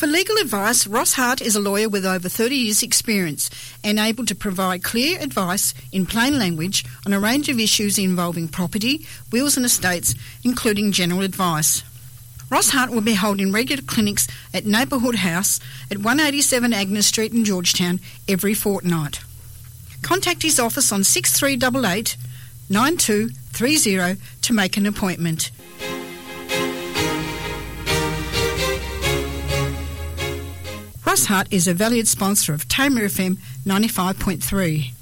For legal advice, Ross Hart is a lawyer with over 30 years' experience and able to provide clear advice in plain language on a range of issues involving property, wills and estates, including general advice. Ross Hart will be holding regular clinics at Neighbourhood House at 187 Agnes Street in Georgetown every fortnight. Contact his office on 6388 9230 to make an appointment. Ross Hart is a valued sponsor of Tamer FM 95.3.